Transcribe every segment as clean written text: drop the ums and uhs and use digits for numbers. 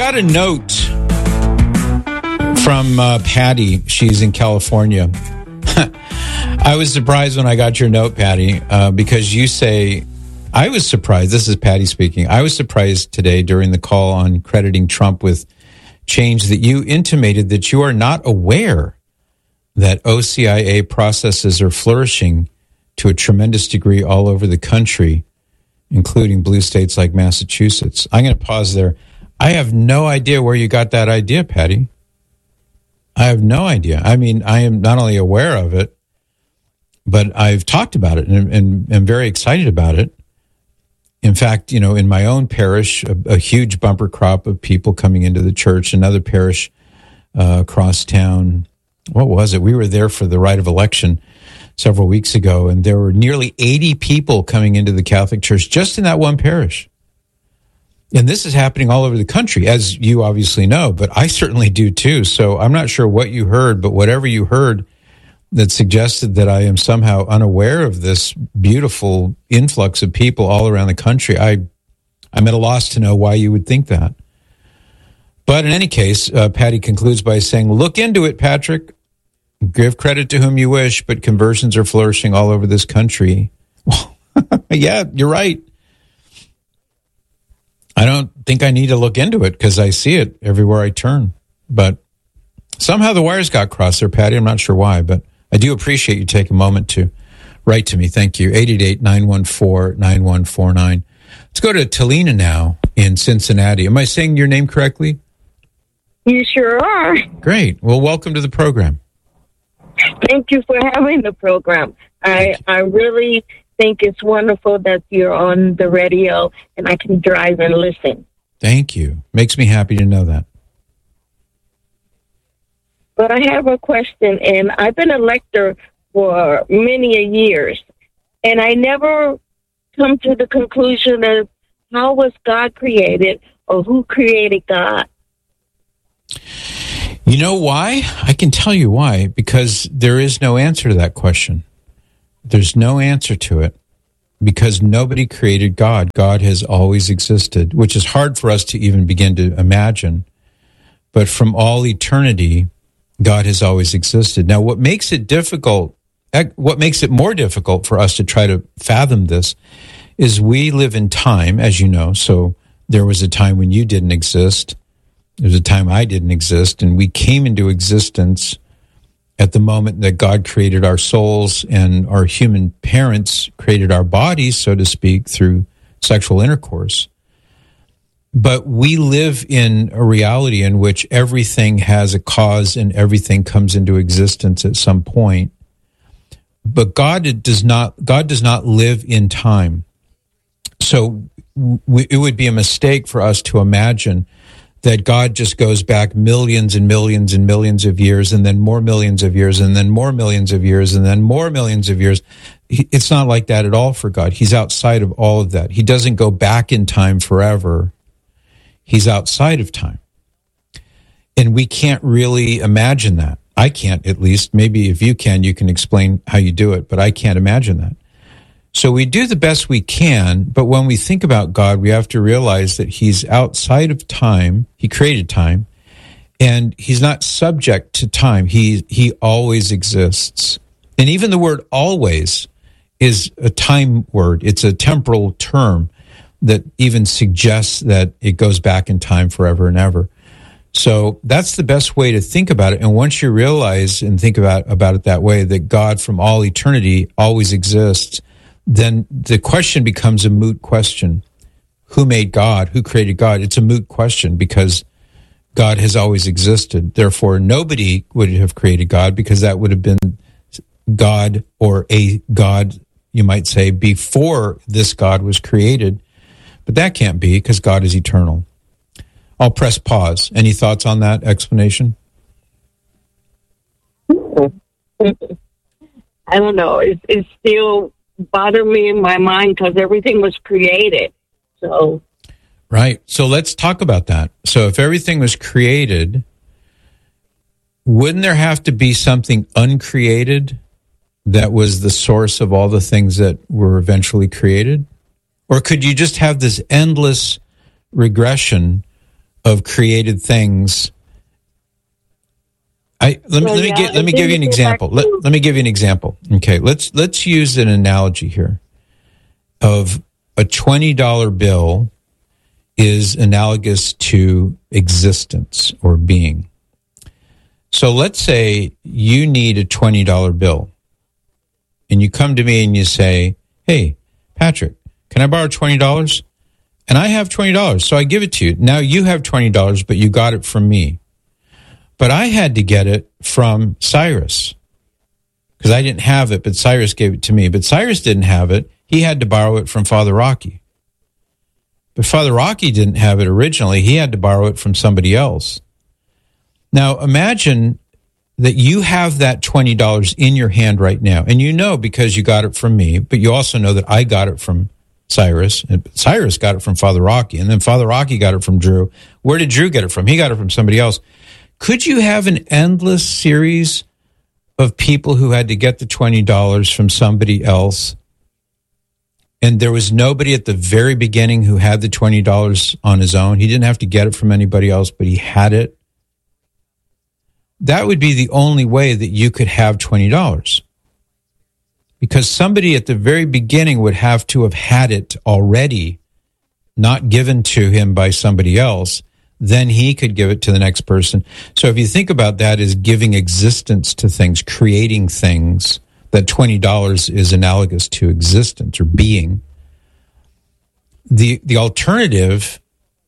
got a note from Patty. She's in California. I was surprised when I got your note, Patty, because you say, I was surprised. This is Patty speaking. I was surprised today during the call on crediting Trump with change that you intimated that you are not aware that OCIA processes are flourishing to a tremendous degree all over the country, including blue states like Massachusetts. I'm going to pause there. I have no idea where you got that idea, Patty. I have no idea. I mean, I am not only aware of it, but I've talked about it and am very excited about it. In fact, you know, in my own parish, a huge bumper crop of people coming into the church, another parish across town. What was it? We were there for the rite of election several weeks ago, and there were nearly 80 people coming into the Catholic Church just in that one parish. And this is happening all over the country, as you obviously know, but I certainly do too. So I'm not sure what you heard, but whatever you heard that suggested that I am somehow unaware of this beautiful influx of people all around the country, I'm at a loss to know why you would think that. But in any case, Patty concludes by saying, look into it, Patrick. Give credit to whom you wish, but conversions are flourishing all over this country. Well, yeah, you're right. I don't think I need to look into it because I see it everywhere I turn. But somehow the wires got crossed there, Patty. I'm not sure why, but I do appreciate you taking a moment to write to me. Thank you. 888-914-9149. Let's go to Talina now in Cincinnati. Am I saying your name correctly? You sure are. Great. Well, welcome to the program. Thank you for having the program. I really think it's wonderful that you're on the radio and I can drive and listen. Thank you. Makes me happy to know that. But I have a question, and I've been a lector for many years, and I never come to the conclusion of how was God created or who created God. You know why? I can tell you why, because there is no answer to that question. There's no answer to it because nobody created God. God has always existed, which is hard for us to even begin to imagine. But from all eternity, God has always existed. Now, what makes it more difficult for us to try to fathom this is we live in time, as you know. So there was a time when you didn't exist. There was a time I didn't exist, and we came into existence at the moment that God created our souls and our human parents created our bodies, so to speak, through sexual intercourse. But we live in a reality in which everything has a cause and everything comes into existence at some point. But God does not live in time. So it would be a mistake for us to imagine that God just goes back millions and millions and millions of years, and then more millions of years, and then more millions of years, and then more millions of years. It's not like that at all for God. He's outside of all of that. He doesn't go back in time forever. He's outside of time. And we can't really imagine that. I can't, at least. Maybe if you can explain how you do it, but I can't imagine that. So we do the best we can, but when we think about God, we have to realize that he's outside of time. He created time, and he's not subject to time. He always exists. And even the word always is a time word. It's a temporal term that even suggests that it goes back in time forever and ever. So that's the best way to think about it. And once you realize and think about it that way, that God from all eternity always exists, then the question becomes a moot question. Who made God? Who created God? It's a moot question because God has always existed. Therefore, nobody would have created God because that would have been God or a God, you might say, before this God was created. But that can't be because God is eternal. I'll press pause. Any thoughts on that explanation? I don't know. It's still bother me in my mind because everything was created. So right. So let's talk about that. So if everything was created, wouldn't there have to be something uncreated that was the source of all the things that were eventually created? Or could you just have this endless regression of created things. Let me give you an example. Let me give you an example. Okay, let's use an analogy here of a $20 bill is analogous to existence or being. So let's say you need a $20 bill, and you come to me and you say, "Hey, Patrick, can I borrow $20?" And I have $20, so I give it to you. Now you have $20, but you got it from me. But I had to get it from Cyrus because I didn't have it, but Cyrus gave it to me. But Cyrus didn't have it. He had to borrow it from Father Rocky. But Father Rocky didn't have it originally. He had to borrow it from somebody else. Now, imagine that you have that $20 in your hand right now. And you know because you got it from me, but you also know that I got it from Cyrus. And Cyrus got it from Father Rocky. And then Father Rocky got it from Drew. Where did Drew get it from? He got it from somebody else. Could you have an endless series of people who had to get the $20 from somebody else? And there was nobody at the very beginning who had the $20 on his own. He didn't have to get it from anybody else, but he had it. That would be the only way that you could have $20. Because somebody at the very beginning would have to have had it already, not given to him by somebody else. Then he could give it to the next person. So if you think about that as giving existence to things, creating things, that $20 is analogous to existence or being. The alternative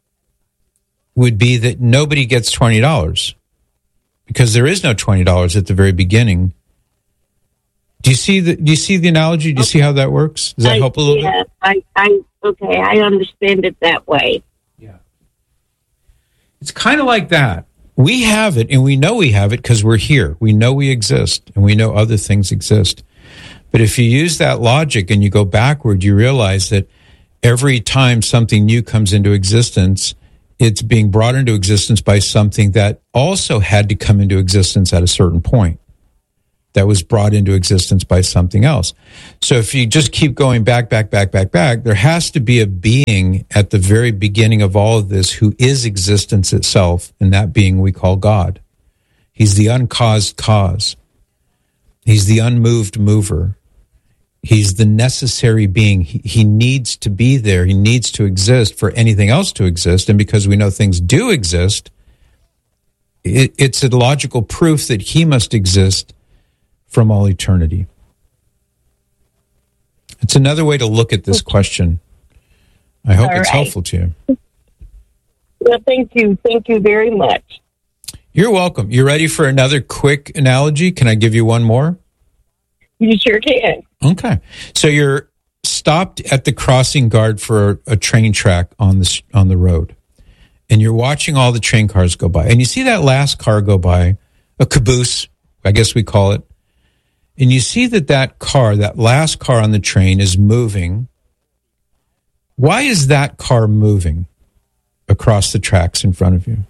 would be that nobody gets $20 because there is no $20 at the very beginning. Do you see the analogy? Do you see how that works? Does that help a little bit? I understand it that way. Yeah. It's kind of like that. We have it, and we know we have it because we're here. We know we exist, and we know other things exist. But if you use that logic and you go backward, you realize that every time something new comes into existence, it's being brought into existence by something that also had to come into existence at a certain point. That was brought into existence by something else. So if you just keep going back, there has to be a being at the very beginning of all of this who is existence itself, and that being we call God. He's the uncaused cause. He's the unmoved mover. He's the necessary being. He needs to be there. He needs to exist for anything else to exist. And because we know things do exist, it's a logical proof that he must exist from all eternity. It's another way to look at this question. I hope it's helpful to you. Well, thank you. Thank you very much. You're welcome. You ready for another quick analogy? Can I give you one more? You sure can. Okay. So you're stopped at the crossing guard for a train track on the road, and you're watching all the train cars go by, and you see that last car go by, a caboose, I guess we call it. And you see that car, that last car on the train is moving. Why is that car moving across the tracks in front of you?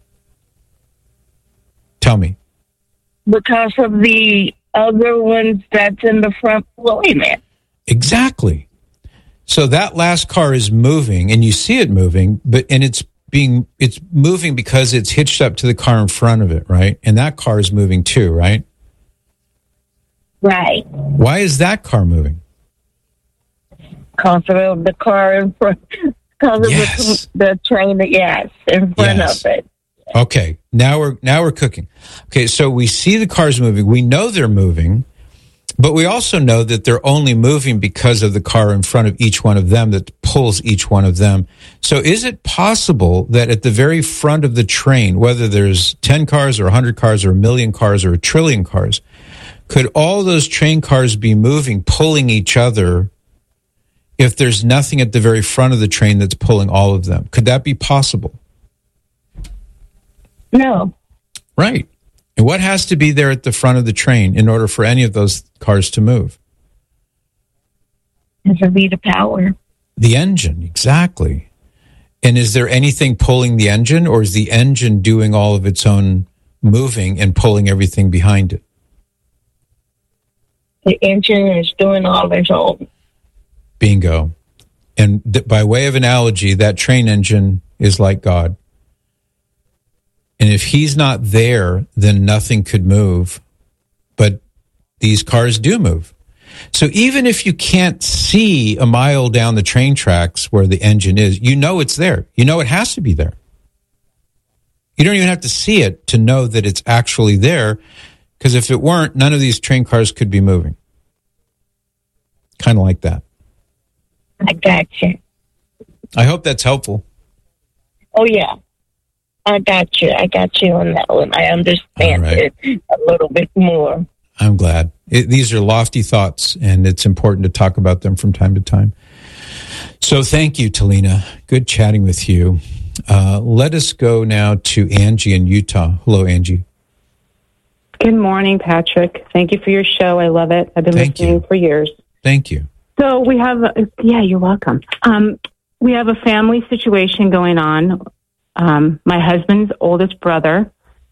Tell me. Because of the other ones that's in the front pulling it. Exactly. So that last car is moving, and you see it moving, and it's moving because it's hitched up to the car in front of it, right? And that car is moving too, right? Right. Why is that car moving? Because of the car in front. Because of the train, in front of it. Okay, now we're cooking. Okay, so we see the cars moving. We know they're moving, but we also know that they're only moving because of the car in front of each one of them that pulls each one of them. So is it possible that at the very front of the train, whether there's 10 cars or 100 cars or 1 million cars or 1 trillion cars, could all those train cars be moving, pulling each other, if there's nothing at the very front of the train that's pulling all of them? Could that be possible? No. Right. And what has to be there at the front of the train in order for any of those cars to move? It would be the power. The engine, exactly. And is there anything pulling the engine, or is the engine doing all of its own moving and pulling everything behind it? The engine is doing all its own. Bingo. And by way of analogy, that train engine is like God. And if he's not there, then nothing could move. But these cars do move. So even if you can't see a mile down the train tracks where the engine is, you know it's there. You know it has to be there. You don't even have to see it to know that it's actually there, because if it weren't, none of these train cars could be moving. Kind of like that. I got you. I hope that's helpful. Oh, yeah. I got you. I got you on that one. I understand it a little bit more. I'm glad. These are lofty thoughts, and it's important to talk about them from time to time. So thank you, Talina. Good chatting with you. Let us go now to Angie in Utah. Hello, Angie. Good morning, Patrick. Thank you for your show. I love it. I've been listening for years. Thank you. So we have, you're welcome. We have a family situation going on. My husband's oldest brother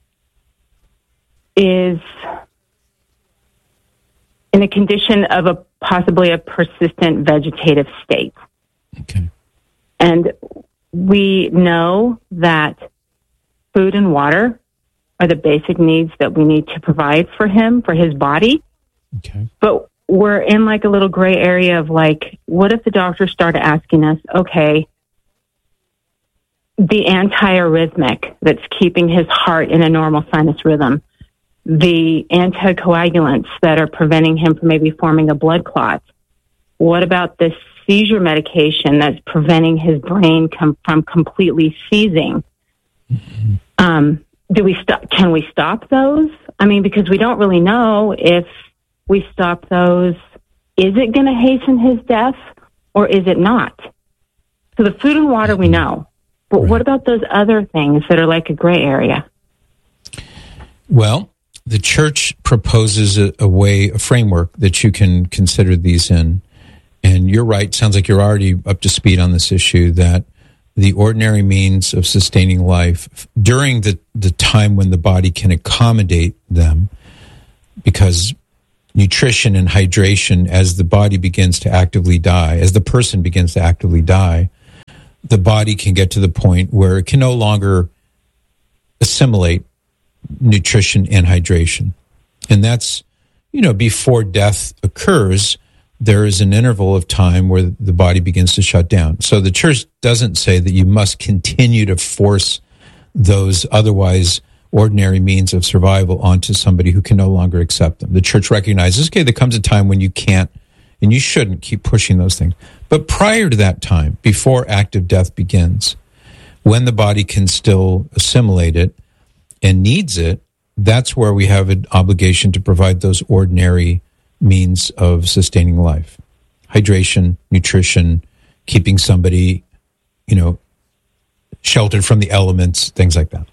is in a condition of possibly a persistent vegetative state. Okay. And we know that food and water are the basic needs that we need to provide for him, for his body. Okay. But we're in like a little gray area of like, what if the doctor started asking us, okay, the antiarrhythmic that's keeping his heart in a normal sinus rhythm, the anticoagulants that are preventing him from maybe forming a blood clot. What about this seizure medication that's preventing his brain from completely seizing? Mm-hmm. Can we stop those? I mean, because we don't really know if we stop those. Is it going to hasten his death or is it not? So the food and water we know, but what about those other things that are like a gray area? Well, the church proposes a framework that you can consider these in. And you're right, sounds like you're already up to speed on this issue, that the ordinary means of sustaining life during the time when the body can accommodate them, because nutrition and hydration, as the body begins to actively die, as the person begins to actively die, the body can get to the point where it can no longer assimilate nutrition and hydration. And that's, before death occurs, there is an interval of time where the body begins to shut down. So the church doesn't say that you must continue to force those otherwise ordinary means of survival onto somebody who can no longer accept them. The church recognizes, okay, there comes a time when you can't and you shouldn't keep pushing those things. But prior to that time, before active death begins, when the body can still assimilate it and needs it, that's where we have an obligation to provide those ordinary means of sustaining life. Hydration, nutrition, keeping somebody, sheltered from the elements, things like that.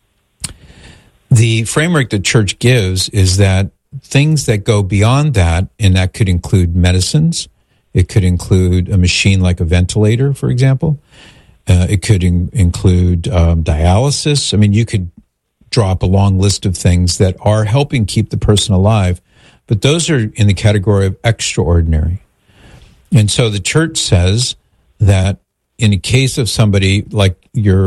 The framework the church gives is that things that go beyond that, and that could include medicines, it could include a machine like a ventilator, for example. It could include dialysis. I mean, you could draw up a long list of things that are helping keep the person alive, but those are in the category of extraordinary. And so the church says that in a case of somebody like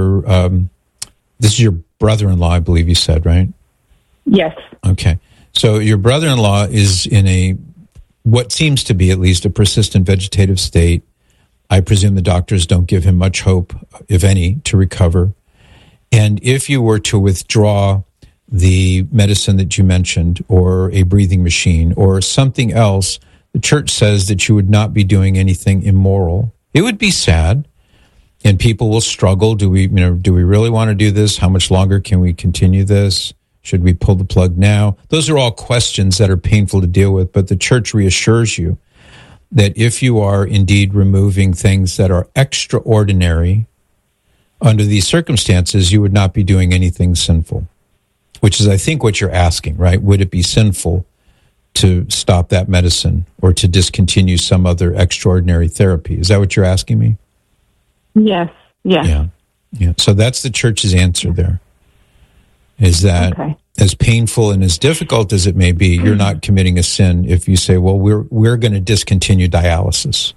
this is your brother-in-law, I believe you said, right? Yes. Okay. So your brother-in-law is in what seems to be at least a persistent vegetative state. I presume the doctors don't give him much hope, if any, to recover. And if you were to withdraw the medicine that you mentioned, or a breathing machine, or something else, the church says that you would not be doing anything immoral. It would be sad, and people will struggle. Do we really want to do this? How much longer can we continue this? Should we pull the plug now? Those are all questions that are painful to deal with, but the church reassures you that if you are indeed removing things that are extraordinary, under these circumstances, you would not be doing anything sinful, which is, I think, what you're asking, right? Would it be sinful to stop that medicine or to discontinue some other extraordinary therapy? Is that what you're asking me? Yes. Yeah. So that's the church's answer there, is that as painful and as difficult as it may be, you're not committing a sin if you say, well, we're going to discontinue dialysis.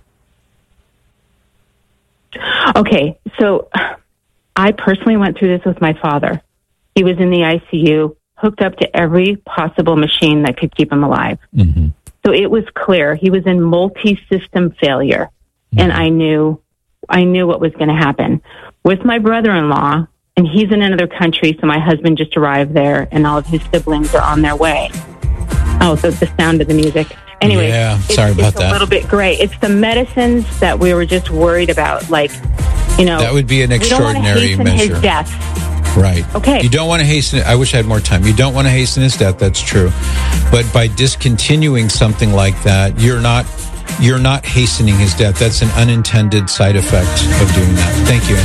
Okay, so I personally went through this with my father. He was in the ICU, hooked up to every possible machine that could keep him alive. Mm-hmm. So it was clear he was in multi-system failure. Mm-hmm. And I knew what was going to happen. With my brother-in-law, and he's in another country, so my husband just arrived there, and all of his siblings are on their way. Oh, so the sound of the music. Anyway, yeah, sorry about that. It's a little bit gray. It's the medicines that we were just worried about, that would be an extraordinary measure. His death. Right. Okay. You don't want to hasten it. I wish I had more time. You don't want to hasten his death. That's true. But by discontinuing something like that, you're not hastening his death. That's an unintended side effect of doing that. Thank you,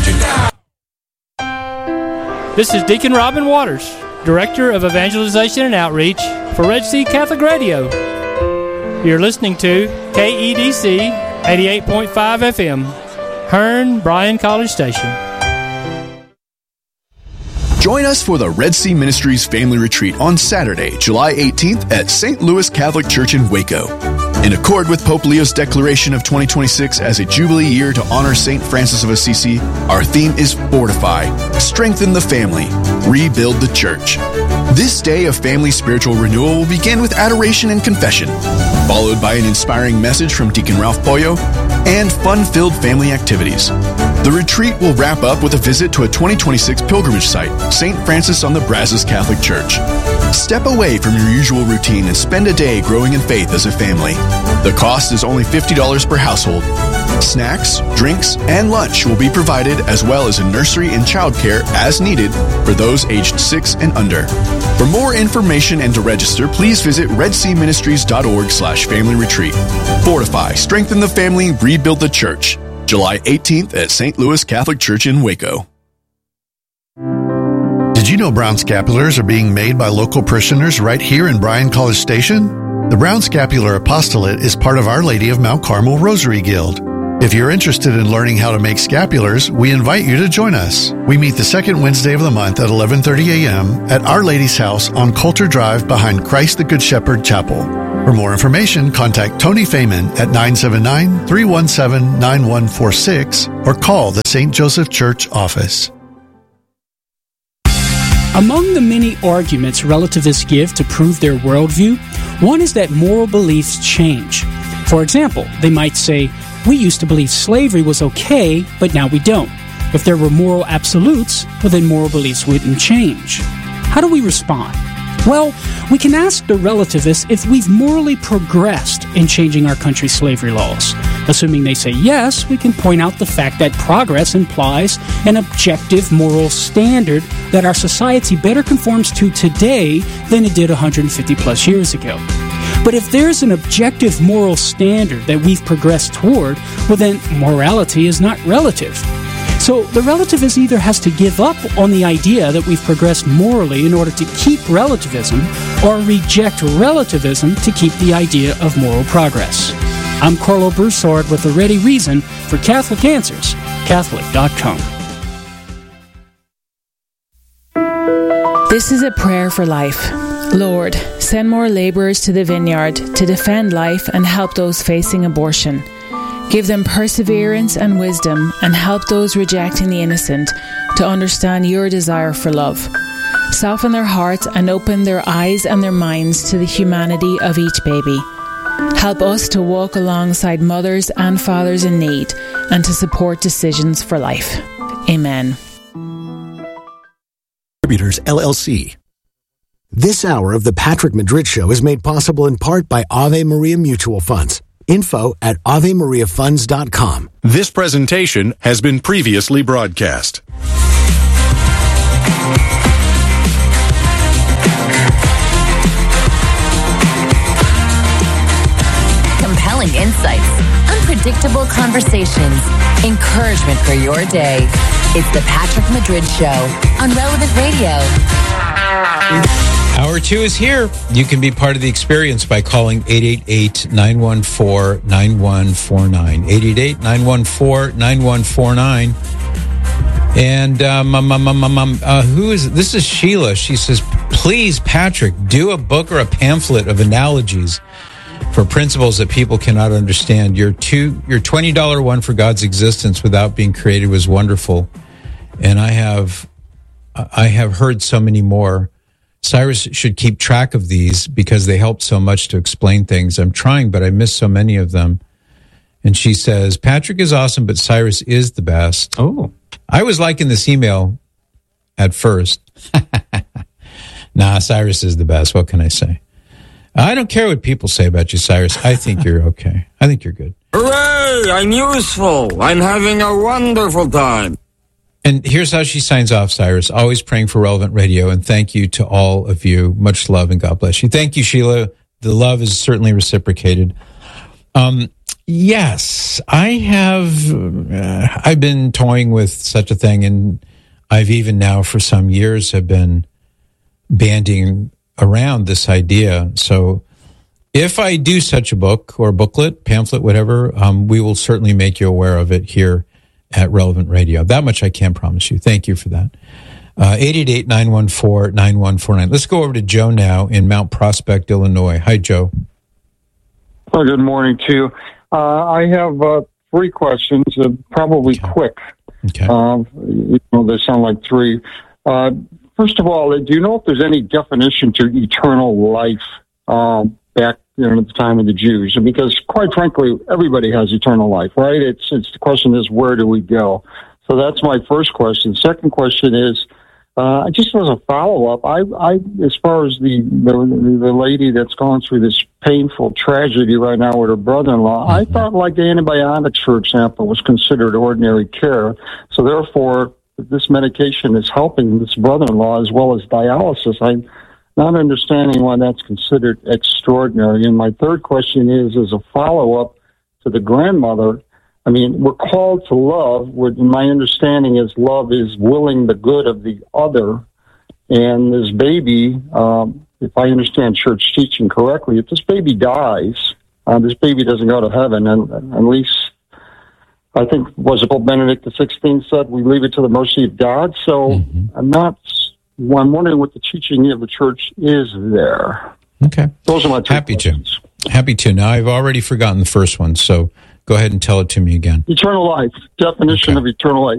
Angie. This is Deacon Robin Waters, Director of Evangelization and Outreach for Red Sea Catholic Radio. You're listening to KEDC 88.5 FM, Hearn Bryan College Station. Join us for the Red Sea Ministries Family Retreat on Saturday, July 18th at St. Louis Catholic Church in Waco. In accord with Pope Leo's declaration of 2026 as a Jubilee year to honor St. Francis of Assisi, our theme is Fortify, Strengthen the Family, Rebuild the Church. This day of family spiritual renewal will begin with adoration and confession, followed by an inspiring message from Deacon Ralph Pollo and fun-filled family activities. The retreat will wrap up with a visit to a 2026 pilgrimage site, St. Francis on the Brazos Catholic Church. Step away from your usual routine and spend a day growing in faith as a family. The cost is only $50 per household. Snacks, drinks, and lunch will be provided, as well as a nursery and childcare as needed for those aged 6 and under. For more information and to register, please visit redseaministries.org/family retreat. Fortify, strengthen the family, rebuild the church. July 18th at St. Louis Catholic Church in Waco. Did you know Brown Scapulars are being made by local parishioners right here in Bryan College Station? The Brown Scapular Apostolate is part of Our Lady of Mount Carmel Rosary Guild. If you're interested in learning how to make scapulars, we invite you to join us. We meet the second Wednesday of the month at 11:30 a.m. at Our Lady's house on Coulter Drive behind Christ the Good Shepherd Chapel. For more information, contact Tony Feynman at 979-317-9146 or call the St. Joseph Church office. Among the many arguments relativists give to prove their worldview, one is that moral beliefs change. For example, they might say, we used to believe slavery was okay, but now we don't. If there were moral absolutes, well, then moral beliefs wouldn't change. How do we respond? Well, we can ask the relativists if we've morally progressed in changing our country's slavery laws. Assuming they say yes, we can point out the fact that progress implies an objective moral standard that our society better conforms to today than it did 150 plus years ago. But if there's an objective moral standard that we've progressed toward, well then morality is not relative. So the relativist either has to give up on the idea that we've progressed morally in order to keep relativism, or reject relativism to keep the idea of moral progress. I'm Carlo Broussard with a ready reason for Catholic Answers, Catholic.com. This is a prayer for life. Lord, send more laborers to the vineyard to defend life and help those facing abortion. Give them perseverance and wisdom, and help those rejecting the innocent to understand your desire for love. Soften their hearts and open their eyes and their minds to the humanity of each baby. Help us to walk alongside mothers and fathers in need and to support decisions for life. Amen. Distributors, LLC. This hour of the Patrick Madrid Show is made possible in part by Ave Maria Mutual Funds. Info at AveMariaFunds.com. This presentation has been previously broadcast. Compelling insights, unpredictable conversations, encouragement for your day. It's the Patrick Madrid Show on Relevant Radio. Hour 2 is here. You can be part of the experience by calling 888-914-9149. 888-914-9149. And who is this? Is Sheila. She says, please, Patrick, do a book or a pamphlet of analogies for principles that people cannot understand. Your $20 one for God's existence without being created was wonderful. And I have I have heard so many more. Cyrus should keep track of these because they help so much to explain things. I'm trying, but I miss so many of them. And she says, Patrick is awesome, but Cyrus is the best. Oh. I was liking this email at first. Nah, Cyrus is the best. What can I say? I don't care what people say about you, Cyrus. I think you're okay. I think you're good. Hooray! I'm useful. I'm having a wonderful time. And here's how she signs off, Cyrus. Always praying for Relevant Radio, and thank you to all of you. Much love, and God bless you. Thank you, Sheila. The love is certainly reciprocated. Yes, I have. I've been toying with such a thing, and I've even now for some years have been banding around this idea. So if I do such a book or booklet, pamphlet, whatever, we will certainly make you aware of it here at Relevant Radio. That much I can promise you. Thank you for that. 888-914-9149. Let's go over to Joe now in Mount Prospect, Illinois. Hi, Joe. Well, good morning to you. I have 3 questions, probably quick. Okay. They sound like 3. First of all, do you know if there's any definition to eternal life back at the time of the Jews? Because quite frankly, everybody has eternal life, right? It's the question is, where do we go? So that's my first question. Second question is, just as a follow-up, I as far as the lady that's going through this painful tragedy right now with her brother-in-law, I thought like antibiotics, for example, was considered ordinary care. So therefore, if this medication is helping this brother-in-law as well as dialysis, I'm not understanding why that's considered extraordinary. And my third question is, as a follow-up to the grandmother, I mean, we're called to love. My understanding is love is willing the good of the other. And this baby, if I understand church teaching correctly, if this baby dies, this baby doesn't go to heaven. And at least, I think, was it Pope Benedict XVI said, we leave it to the mercy of God. So I'm wondering what the teaching of the church is there. Okay. Those are my 2 questions. Happy to. Now, I've already forgotten the first one, so go ahead and tell it to me again. Eternal life. Definition of eternal life.